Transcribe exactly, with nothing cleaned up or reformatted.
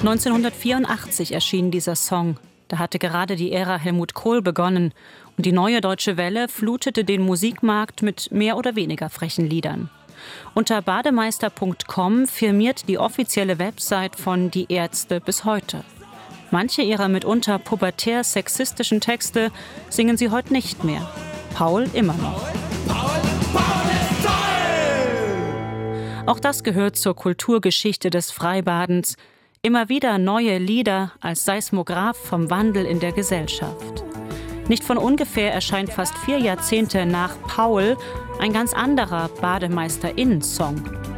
neunzehnhundertvierundachtzig erschien dieser Song. Da hatte gerade die Ära Helmut Kohl begonnen und die Neue Deutsche Welle flutete den Musikmarkt mit mehr oder weniger frechen Liedern. Unter bademeister punkt com firmiert die offizielle Website von Die Ärzte bis heute. Manche ihrer mitunter pubertär-sexistischen Texte singen sie heute nicht mehr. Paul immer noch. Paul, Paul, Paul ist toll! Auch das gehört zur Kulturgeschichte des Freibadens. Immer wieder neue Lieder als Seismograph vom Wandel in der Gesellschaft. Nicht von ungefähr erscheint fast vier Jahrzehnte nach Paul ein ganz anderer Bademeister-Innen-Song.